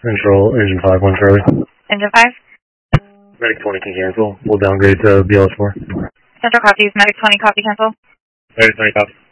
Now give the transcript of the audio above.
Control, Engine 5, 1 Charlie. Engine 5? Medic 20 can cancel. We'll downgrade to BLS 4. Central copies, Medic 20, copy cancel. Medic 20 copy.